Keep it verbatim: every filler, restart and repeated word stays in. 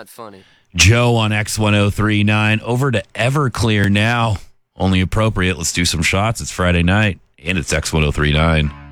not funny. Joe on X ten thirty-nine. Over to Everclear now. Only appropriate. Let's do some shots. It's Friday night, and it's X ten thirty-nine.